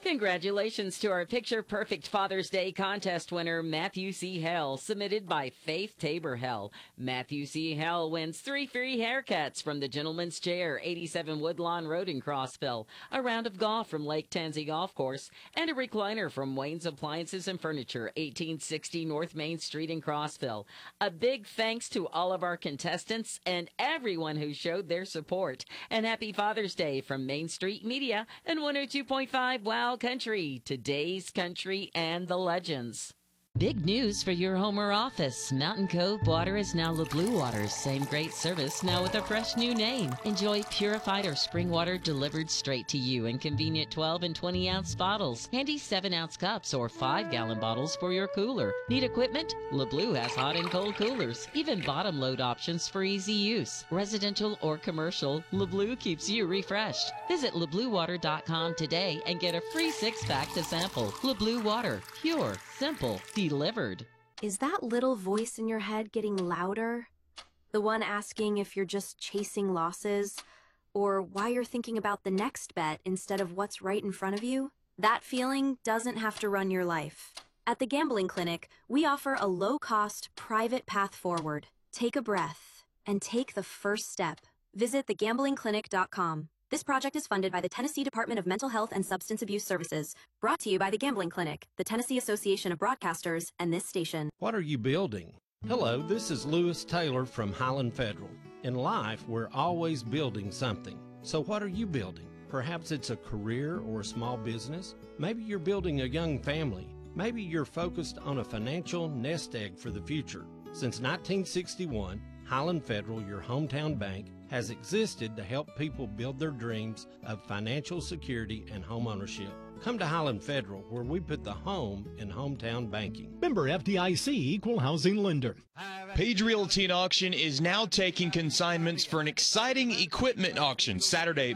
Congratulations to our Picture Perfect Father's Day contest winner, Matthew C. Hell, submitted by Faith Tabor Hell. Matthew C. Hell wins 3 free haircuts from the Gentleman's Chair, 87 Woodlawn Road in Crossville, a round of golf from Lake Tansy Golf Course, and a recliner from Wayne's Appliances and Furniture, 1860 North Main Street in Crossville. A big thanks to all of our contestants and everyone who showed their support. And happy Father's Day from Main Street Media and 102.5 Wow Country, today's country and the legends. Big news for your home or office. Mountain Cove Water is now LeBlue Water. Same great service, now with a fresh new name. Enjoy purified or spring water delivered straight to you in convenient 12 and 20-ounce bottles. Handy 7-ounce cups or 5-gallon bottles for your cooler. Need equipment? LeBlue has hot and cold coolers. Even bottom load options for easy use. Residential or commercial, LeBlue keeps you refreshed. Visit LeBlueWater.com today and get a free 6-pack to sample. LeBlue Water. Pure. Simple. Delivered. Is that little voice in your head getting louder? The one asking if you're just chasing losses, or why you're thinking about the next bet instead of what's right in front of you? That feeling doesn't have to run your life. At the Gambling Clinic, we offer a low-cost, private path forward. Take a breath and take the first step. Visit thegamblingclinic.com. This project is funded by the Tennessee Department of Mental Health and Substance Abuse Services. Brought to you by the Gambling Clinic, the Tennessee Association of Broadcasters, and this station. What are you building? Hello, this is Lewis Taylor from Highland Federal. In life, we're always building something. So what are you building? Perhaps it's a career or a small business. Maybe you're building a young family. Maybe you're focused on a financial nest egg for the future. Since 1961, Highland Federal, your hometown bank, has existed to help people build their dreams of financial security and home ownership. Come to Highland Federal, where we put the home in hometown banking. Member FDIC, Equal Housing Lender. Page Realty and Auction is now taking consignments for an exciting equipment auction Saturday,